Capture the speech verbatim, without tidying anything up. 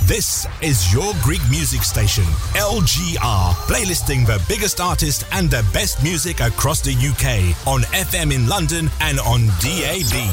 This is your Greek music station, L G R, playlisting the biggest artists and the best music across the U K on F M in London and on D A B.